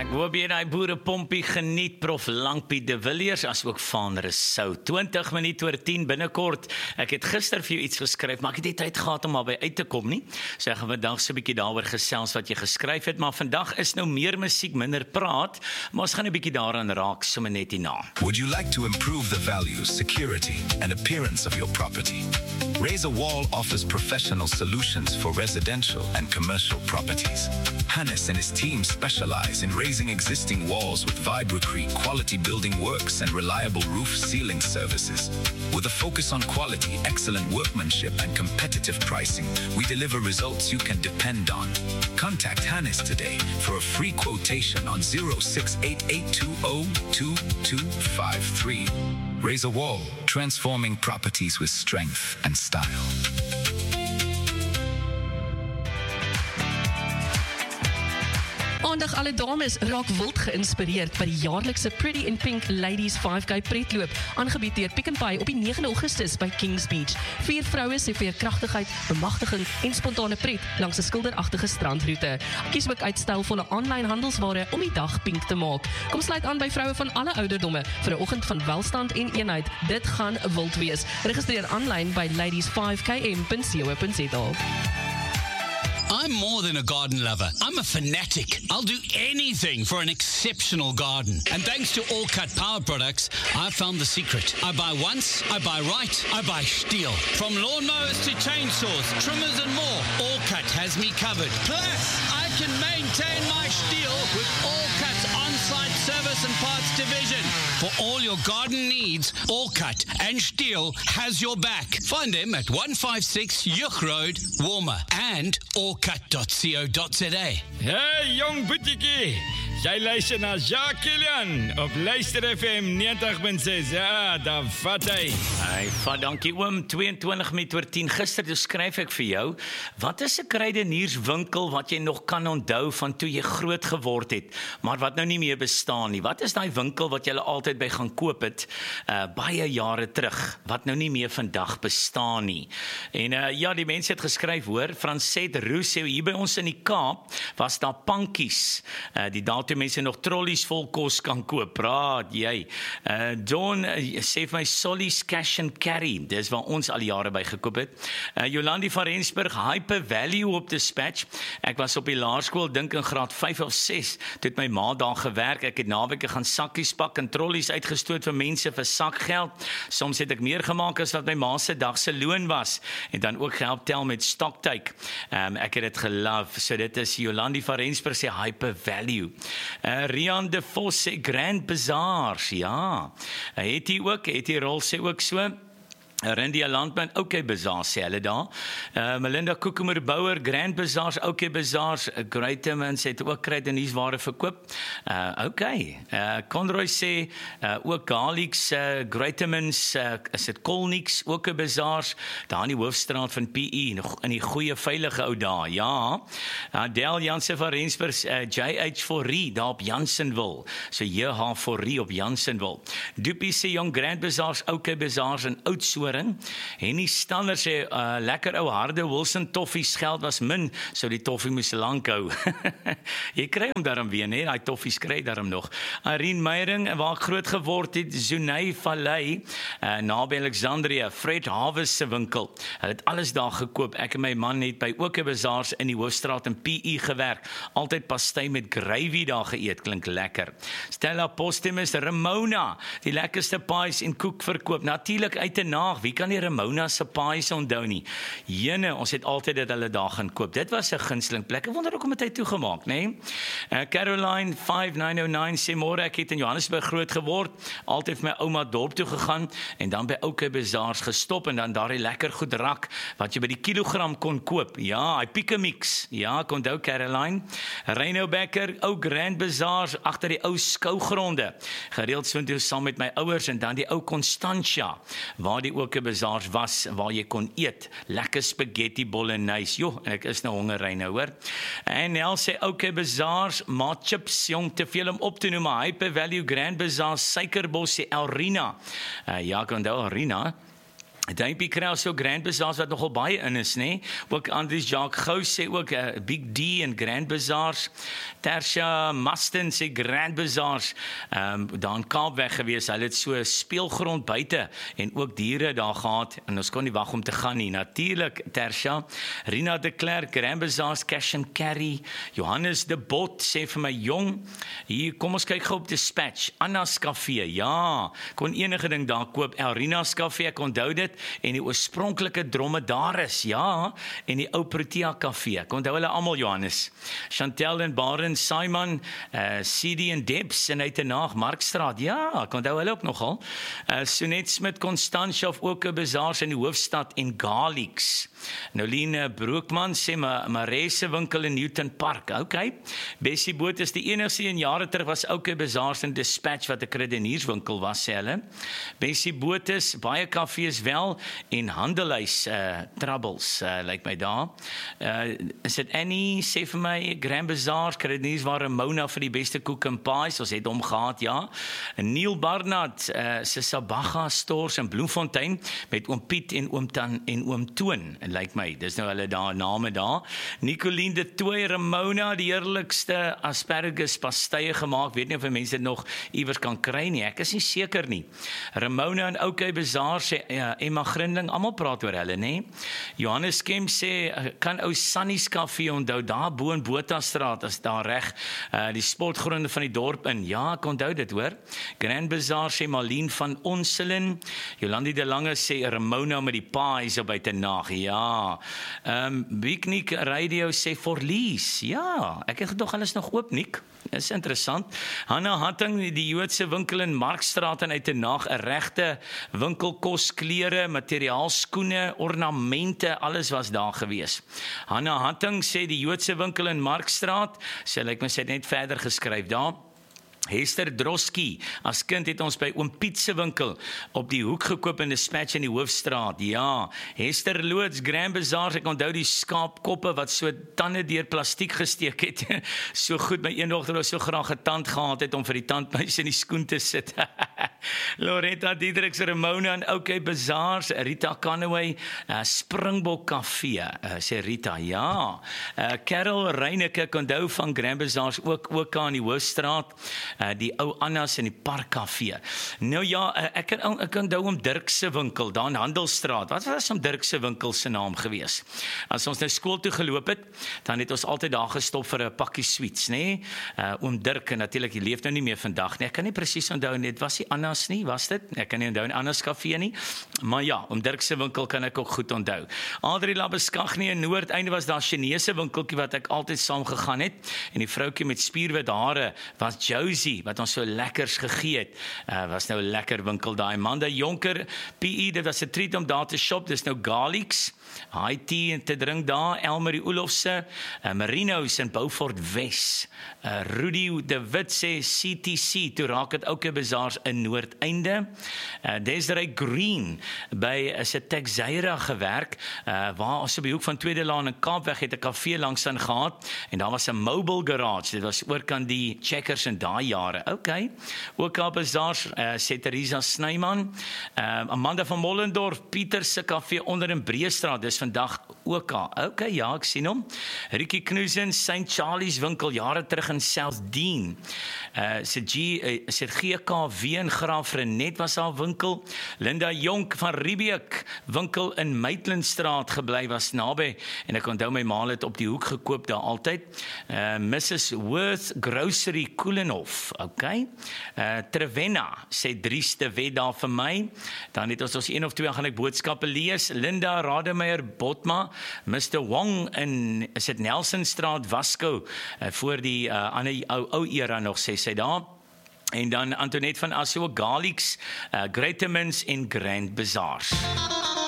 Ek hoop jy daai boerepompie geniet, Prof Langpiet de Villiers, as ook van Rousseau. 20 minute oor 10 binnekort. Ek het gister vir jou iets geskryf, maar ek het nie tyd gehad om daarby uit te kom nie. So ek gaan vandag so 'n bietjie daaroor gesels wat jy geskryf het, maar vandag is nou meer musiek, minder praat, maar ons gaan 'n bietjie daaraan raak sommer net hierna. Would you like to improve the value, security, and appearance of your property? Razor Wall offers professional solutions for residential and commercial properties. Hannes and his team specialize in raising existing walls with Vibrecrete quality building works and reliable roof sealing services. With a focus on quality, excellent workmanship, and competitive pricing, we deliver results you can depend on. Contact Hannes today for a free quotation on 0688202253. Razor Wall, transforming properties with strength and style. Aandag alle dames raak wild geïnspireerd by die jaarlikse Pretty in Pink Ladies 5K pretloop, aangebied deur Pick n Pay op die 9 Augustus by Kings Beach. 4 vroue se veerkragtigheid, bemagtiging en spontane pret langs 'n skilderagtige strandroete. Kies ook uit stylvolle aanlyn handelsware om die dag pink te maak. Kom sluit aan by vroue van alle ouderdomme vir 'n oggend van welstand en eenheid. Dit gaan wild wees. Registreer aanlyn by ladies5km.co.za. I'm more than a garden lover. I'm a fanatic. I'll do anything for an exceptional garden. And thanks to All Cut Power products, I found the secret. I buy once, I buy right, I buy Stihl. From lawnmowers to chainsaws, trimmers and more, All Cut has me covered. Plus, I can maintain my Stihl with All Cut's on-site service and parts division. For all your garden needs, All Cut and Stihl has your back. Find them at 156 Yuch Road, Walmer, and allcut.co.za. Hey jong boetiekie, jy luister na Jacques Kilian op Luister FM 90.6. Ja, daar vat hy. Hey, dankie oom, 22 minute oor 10. Gister toe skryf ek vir jou, wat is 'n kruidenierswinkel wat jy nog kan onthou van toe jy groot geword het, maar wat nou nie meer bestaan nie? Wat is daai winkel wat jy altyd by gaan koop het, baie jare terug, wat nou nie meer vandag bestaan nie? En ja, die mense het geskryf, hoor, Francet Roos, hier by ons in die Kaap, was daar pankies, die daartoe mense nog trollies vol kos kan koop, praat jy. John sê vir my Solly's Cash and Carry, dis waar ons al jare by gekoop het. Jolandi van Rensburg, Hyper Value op Dispatch. Ek was op die laerskool, dink in graad 5 of 6, toe het my ma daar gewerk. Ek het naweke gaan sakkies pak en trollies uitgestoot vir mense vir sakgeld. Soms het ek meer gemaak as wat my ma se dag se loon was, en dan ook gehelp tel met stoktyk. Ek het dit gelove. So dit is Jolandi van Rensburg sê Hyper Value. Rian de Vos sê Grand Bazaars, ja. Het hy rol sê ook so. Rindia Landman, OK Bazaar sê hulle daar. Melinda Koekemer Bouwer, Grand Bazaars, OK Bazaars, Greatemans het ook kruideniersware verkoop. OK. Conroy sê ook Garlics, Greatemans, is dit Kolniks, ook 'n Bazaars, daar in die hoofstraat van PE, in die goeie veilige ou dae. Ja. Del Jansen van Rensburg, JH Forrie, daar op Jansenwil. So JH Forrie op Jansenwil. Doopie sê jong Grand Bazaars, OK Bazaars in Oudtshoorn. Henny Stander sê, lekker ou harde Wilson toffies, geld was min, so die toffie moes lank hou. Jy kry hom daarom weer, nee, die toffies kry daarom nog. Irene Meyering, waar ek groot geword het, Zunay Vallei, naby Alexandria, Fred Havers se winkel. Hulle het alles daar gekoop. Ek en my man het by ook 'n bazaars in die Hoofstraat in PE gewerk. Altyd pastei met gravy daar geëet, klink lekker. Stella Postumus, Ramona, die lekkerste pies en koek verkoop. Natuurlik uit 'n naag. Wie kan die Ramona se pies onthou nie? Jene, ons het altyd dit hulle daar gaan koop. Dit was 'n gunsteling plek. Ek wonder ook om het hy toegemaak, né? Caroline 5909 sê môre ek het in Johannesburg groot geword, altyd vir my ouma dorp toe gegaan en dan by OK Bazaars gestop en dan daar die lekker goed rak wat jy by die kilogram kon koop. Ja, hy Pick-n-Mix. Ja, ek onthou Caroline. Reino Becker, ou Grand Bazaars agter die ou skougronde. Gereeld soontoe saam met my ouers en dan die ou Constantia, waar die ook 'n bazaars was, waar jy kon eet. Lekker spaghetti bolognese. Jo, ek is nou honger nou, hoor. En Nel sê, OK Bazaars, maar chips, jong, te veel om op te noem, maar Hyper Value, Grand Bazaar, Suikerbos, sê Elrina. Ja, ek onthou Elrina. Duimpie Kraus so Grand Bazaars wat nogal baie in is, nê? Ook Andries Jacques Gous sê ook Big D en Grand Bazaars. Tersia Maston sê Grand Bazaars. Daar in Kaapweg gewees, hulle het so speelgrond buite en ook diere daar gehad en ons kon nie wag om te gaan nie. Natuurlik Tersia. Rina de Klerk, Grand Bazaars, Cash and Carry. Johannes de Bot sê vir my jong, hier kom ons kyk gou op Dispatch. Anna's Café. Ja, kon enige ding daar koop. Elrina's Café, ek onthou dit. En die oorspronklike dromedaris, ja, en die ou Protea Café. Ek onthou hulle almal, Johannes. Chantel en Baren, Simon, CD en Debs en Uitenaag, Markstraat, ja, ek onthou hulle ook nogal. Sonet Smit, Constantia of ook 'n bazaars in die hoofstad en Galix. Noline Broekman sê Marese winkel in Newton Park. Okay. Bessie Boot is die enigste in jare terug was ook 'n bazaars in Dispatch wat 'n kredenierswinkel was, sê hulle. Bessie Boot is baie kafees wel en handelshuis troubles lyk my daar. Is dit Annie sê vir my Grand Bazaars kredeniersware Ramona vir die beste koek en pies, ons het hom gehad, ja. Neil Barnard se Sabaga stores in Bloemfontein met oom Piet en oom Tan en oom Toon, lyk my, dis nou hulle daar name daar. Nicoline de Tooi Ramona, die heerlikste asparagus pastye gemaak, weet nie of mense dit nog iewers kan kry nie, ek is nie seker nie. Ramona en OK Bazaar sê Emma Grindling, almal praat oor hulle, nê? Johannes Kemp sê, kan ou Sunny's Café onthou, daar bo in Botastraat, as daar reg, die sportgronde van die dorp in, ja, ek onthou dit, hoor. Grand Bazaar sê Malien van Onselin, Jolandi de Lange sê Ramona met die pies op Uitenaag, ja. Biknik Radio sê Forlies, ja, ek het gedog alles nog oop, Nick. Is interessant. Hanna Hatting, die Joodse winkel in Markstraat en Uitenaag, 'n regte winkel, kos, klere, materiaal, skoene, ornamente, alles was daar gewees. Hanna Hatting sê die Joodse winkel in Markstraat, sê lyk my sy het net verder geskryf daar. Hester Drosky, as kind het ons by oom Piet se winkel op die hoek gekoop in Dispatch in die Hoofstraat, ja. Hester Loods, Grand Bazaars, ek onthou die skaapkoppe wat so tande deur plastiek gesteek het, so goed, my eendogter was so graag 'n tand gehad het om vir die tandmuis in die skoen te sit. Loretta Diedriks, Ramona en OK Bazaars, Rita Canaway, Springbok Café, sê Rita, ja. Carol Reineke, ek onthou van Grand Bazaars, ook aan die Hoofstraat, die ou Anna's in die Parkcafé. Nou ja, ek onthou om Dirk se winkel, daar in Handelsstraat. Wat was om Dirk se winkel se naam gewees? As ons nou skool toe geloop het, dan het ons altyd daar gestop vir 'n pakkie sweets, nê? Oom Dirk, en natuurlik, die leef nou nie meer vandag nie. Ek kan nie presies onthou, dit was die Anna's nie, was dit? Ek kan nie onthou in Anna's Café nie. Maar ja, om Dirk se winkel kan ek ook goed onthou. Adrie Labeskagnie in Noordeinde was daar 'n Chinese winkeltjie wat ek altyd saam gegaan het, en die vroutjie met spierwit hare was Josie, wat ons so lekkers gegee het, was nou 'n lekker winkel daai. Amanda Jonker, PE, dit was 'n treat om daar te shop, dis nou Galix, high tea te drink daar, Elmarie Olofse, Marino's in Beaufort Wes, Rudy de Wit sê CTC, toe raak het ook 'n bazaars in Noordeinde, Desiree Green, by is 'n Texeira gewerk, waar ons op die hoek van Tweede Laan in Kaapweg het 'n kafee langs aan gehad, en daar was 'n mobile garage, dit was oorkant die Checkers in daai jare, okay. Ook op bazaars, sê Teresa Snyman, Amanda van Mollendorf, Pieter se kafee onder in Breestraat, dis vandag ook al, okay, ja, ek sien hom. Ricky Knuisen, St. Charlie's winkel, jare terug in South Dean, sy GKW in Graaf Renet was haar winkel, Linda Jonk van Riebeek, winkel in Maitlandstraat gebly, was naby, en ek onthou my ma het op die hoek gekoop daar altyd, Mrs. Worth Grocery Koelenhof, okay, Trevenna, sê Dries de Wet daar vir my, dan het ons 1 of 2 gaan ek boodskappe lees, Linda Rademeier Botma, Mr. Wong in, is dit Nelsonstraat, Wasco, voor die ander ou era nog, sê sy daar, en dan Antoinette van Assio, Galix, Greatermans en Grand Bazaars.